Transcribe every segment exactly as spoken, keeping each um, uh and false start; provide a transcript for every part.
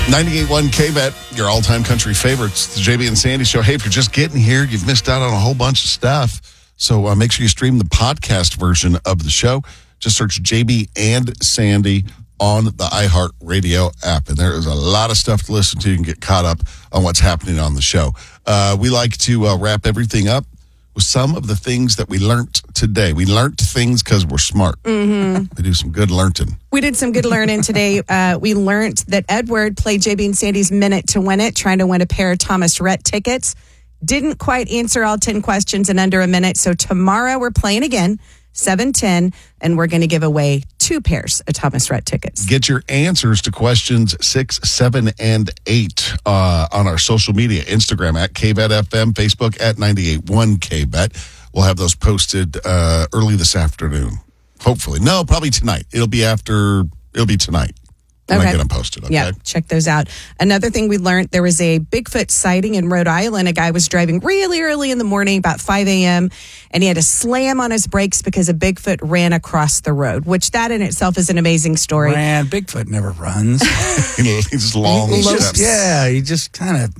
ninety-eight point one K-Bet, your all-time country favorites, the J B and Sandy Show. Hey, if you're just getting here, you've missed out on a whole bunch of stuff. So uh, make sure you stream the podcast version of the show. Just search J B and Sandy on the iHeartRadio app. And there is a lot of stuff to listen to. You can get caught up on what's happening on the show. Uh, we like to uh, wrap everything up with some of the things that we learned today. We learned things because we're smart. Mm-hmm. We do some good learning. We did some good learning today. Uh, we learned that Edward played J B and Sandy's Minute to Win It, trying to win a pair of Thomas Rhett tickets. Didn't quite answer all ten questions in under a minute. So tomorrow we're playing again, seven ten, and we're going to give away two pairs of Thomas Rhett tickets. Get your answers to questions six, seven, and eight uh, on our social media, Instagram at K Bet F M, Facebook at ninety-eight point one K Bet. We'll have those posted uh, early this afternoon. Hopefully. No, probably tonight. It'll be after, it'll be tonight. When Okay. I get them posted, okay? Yeah, check those out. Another thing we learned, there was a Bigfoot sighting in Rhode Island. A guy was driving really early in the morning, about five a.m., and he had to slam on his brakes because a Bigfoot ran across the road, which that in itself is an amazing story. Man, Bigfoot never runs. He's long He steps. just, yeah, he just kind of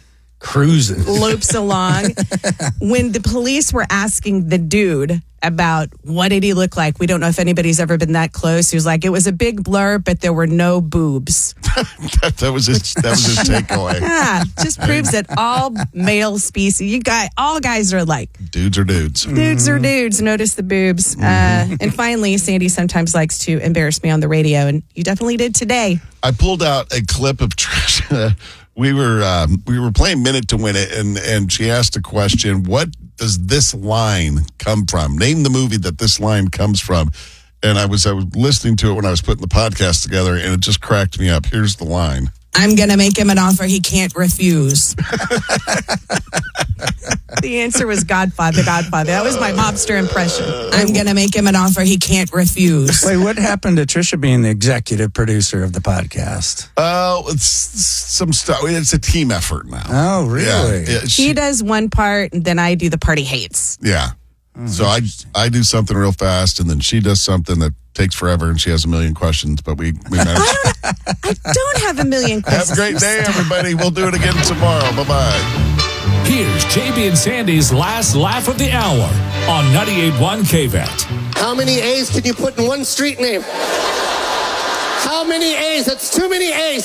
cruises. Loops along. When the police were asking the dude about what did he look like, we don't know if anybody's ever been that close. He was like, it was a big blur, but there were no boobs. that, that was his. That was his takeaway. Yeah, just proves that all male species, you guys, all guys are alike. Dudes are dudes. Dudes are dudes. Notice the boobs. Uh, and finally, Sandy sometimes likes to embarrass me on the radio, and you definitely did today. I pulled out a clip of Trisha. We were um, we were playing Minute to Win It, and and she asked a question: what does this line come from? Name the movie that this line comes from. And I was I was listening to it when I was putting the podcast together, and it just cracked me up. Here's the line. I'm going to make him an offer he can't refuse. The answer was Godfather, Godfather. That was my mobster impression. I'm going to make him an offer he can't refuse. Wait, what happened to Trisha being the executive producer of the podcast? Oh, it's some stuff. It's a team effort now. Oh, really? Yeah, yeah, He she, does one part, and then I do the part he hates. yeah. Oh, So I I do something real fast, and then she does something that takes forever, and she has a million questions. But we we managed. I don't have a million questions. Have a great day, everybody. We'll do it again tomorrow. Bye bye. Here's J B and Sandy's last laugh of the hour on ninety-eight point one K Bet. How many A's can you put in one street name? How many A's? That's too many A's.